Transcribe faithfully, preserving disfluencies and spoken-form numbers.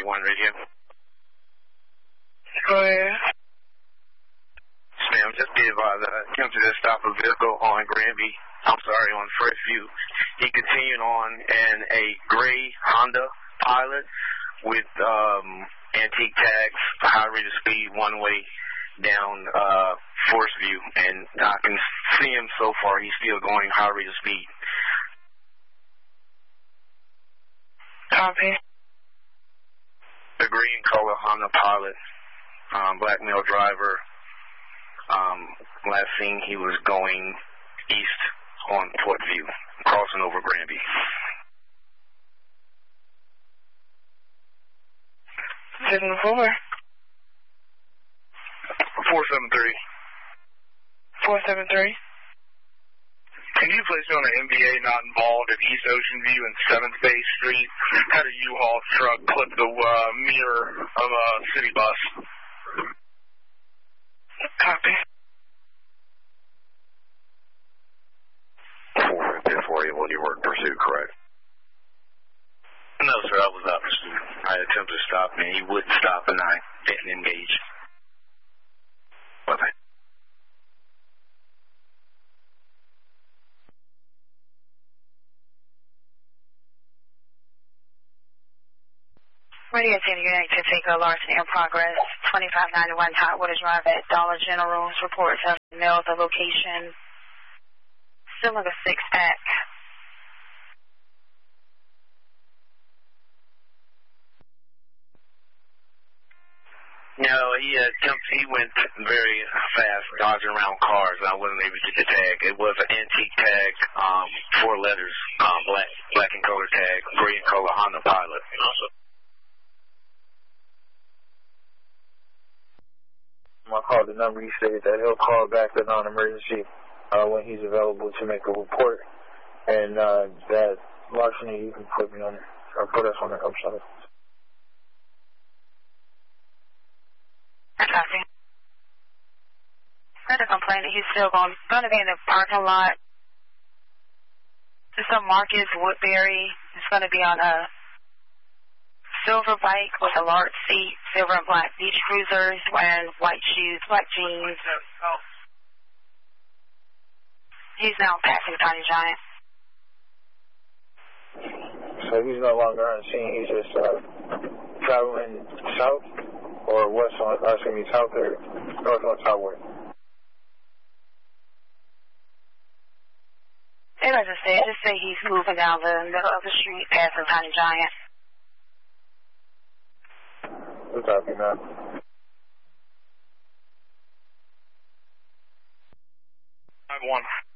one radio. Go ahead. Ma'am, just be advised, I attempted to stop a vehicle on Granby, I'm sorry, on Fresh View. He continued on in a gray Honda Pilot with um, antique tags, high rate of speed, one way down uh, Forest View, and I can see him so far. He's still going high rate of speed. Copy. The green color Honda Pilot, um, black male driver. Um, last seen he was going east on Port View, crossing over Granby. Seven four. Four seven three. Four seven three. Can you place me on an M V A not involved at East Ocean View and seventh Bay Street? Had a U-Haul truck clip the uh, mirror of a city bus. Copy. four fifty for you when you were in pursuit, correct? No, sir, I was not pursued. I attempted to stop him, and he wouldn't stop, and I didn't engage. Okay. Radio ten unit to take a larceny in progress. twenty-five ninety-one Hotwater Drive at Dollar General's reports have mailed the location. Still like a six pack. No, he uh, jumped, he went very fast, dodging around cars, and I wasn't able to get the tag. It was an antique tag, um, four letters, um, black, black and color tag, gray and color Honda Pilot. I called the number. He stated that he'll call back the non-emergency uh, when he's available to make a report, and uh, that larceny, you can put me on, or put us on the upside. Copy. Got a complaint that he's still going, going to be in the parking lot. This is Marcus Woodbury. It's going to be on a silver bike with a large seat, silver and black beach cruisers, wearing white shoes, black jeans. He's now passing Tiny Giant. So he's no longer on scene. He's just uh, traveling south or west on, uh, excuse me, south or north on southward. It doesn't say. It just say he's moving down the middle of the street, passing Tiny Giant. What's happening now? five one.